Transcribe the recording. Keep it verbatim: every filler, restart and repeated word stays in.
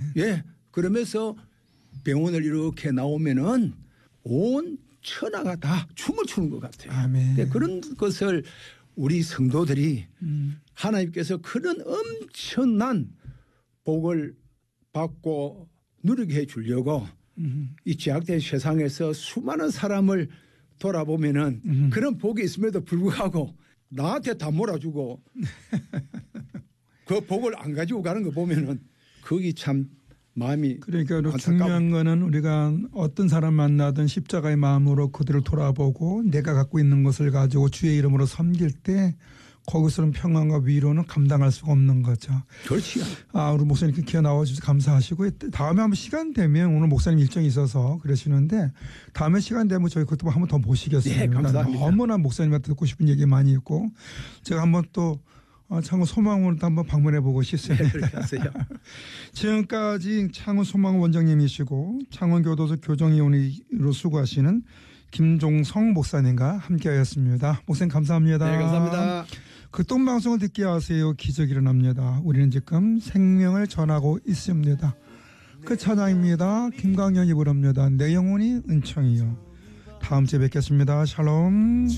예. 그러면서 병원을 이렇게 나오면은 온 천하가 다 춤을 추는 것 같아요. 아멘. 네, 그런 것을 우리 성도들이 음. 하나님께서 그런 엄청난 복을 받고 누리게 해 주려고 음. 이 제약된 세상에서 수많은 사람을 돌아보면은 음. 그런 복이 있음에도 불구하고 나한테 다 몰아주고 그 복을 안 가지고 가는 거 보면은 거기 참 마음이 그러니까 안타까워. 중요한 거는 우리가 어떤 사람 만나든 십자가의 마음으로 그들을 돌아보고 내가 갖고 있는 것을 가지고 주의 이름으로 섬길 때 거기서는 평안과 위로는 감당할 수가 없는 거죠. 그렇지요. 아, 우리 목사님 이렇게 기어 나와 주셔서 감사하시고 다음에 한번 시간 되면 오늘 목사님 일정이 있어서 그러시는데 다음에 시간 되면 저희 그것도 한번 더 모시겠어요. 네, 감사합니다. 너무나 목사님한테 듣고 싶은 얘기 많이 있고 제가 한번 또 창원 소망원도 한번 방문해 보고 싶습니다. 네, 그렇게 하세요. 지금까지 창원 소망원 원장님이시고 창원교도소 교정위원으로 수고하시는 김종성 목사님과 함께하였습니다. 목사님 감사합니다. 네, 감사합니다. 그 똥 방송을 듣게 하세요. 기적이 일어납니다. 우리는 지금 생명을 전하고 있습니다. 그 찬양입니다. 김광현이 부릅니다. 내 영혼이 은총이요. 다음 주에 뵙겠습니다. 샬롬.